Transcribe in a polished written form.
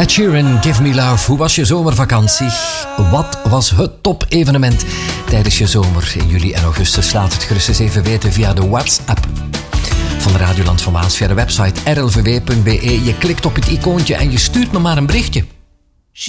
Ed Sheeran, Give Me Love. Hoe was je zomervakantie? Wat was het top-evenement tijdens je zomer in juli en augustus? Laat het gerust eens even weten via de WhatsApp van de Radioland van Waals, via de website rlvw.be. Je klikt op het icoontje en je stuurt me maar een berichtje.